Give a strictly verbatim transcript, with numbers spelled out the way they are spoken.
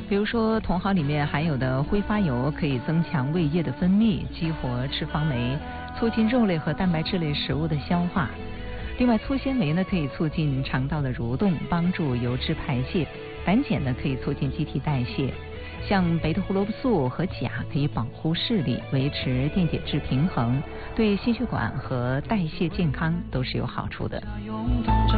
比如说茼蒿里面含有的挥发油可以增强胃液的分泌，激活脂肪酶，促进肉类和蛋白质类食物的消化。另外粗纤维呢可以促进肠道的蠕动，帮助油脂排泄。胆碱呢可以促进机体代谢。像贝塔胡萝卜素和钾可以保护视力，维持电解质平衡，对心血管和代谢健康都是有好处的。